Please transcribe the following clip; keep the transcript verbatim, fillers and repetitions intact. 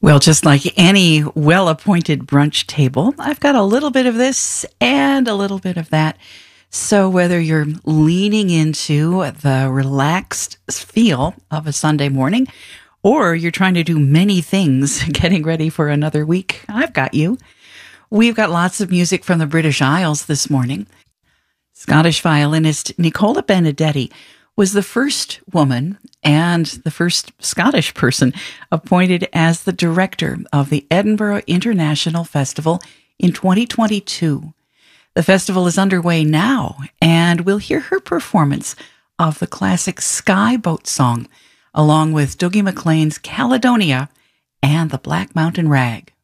Well, just like any well-appointed brunch table, I've got a little bit of this and a little bit of that. So whether you're leaning into the relaxed feel of a Sunday morning, or you're trying to do many things, getting ready for another week, I've got you. We've got lots of music from the British Isles this morning. Scottish violinist Nicola Benedetti was the first woman and the first Scottish person appointed as the director of the Edinburgh International Festival in twenty twenty-two. The festival is underway now, and we'll hear her performance of the classic Sky Boat song, along with Dougie MacLean's Caledonia and the Black Mountain Rag.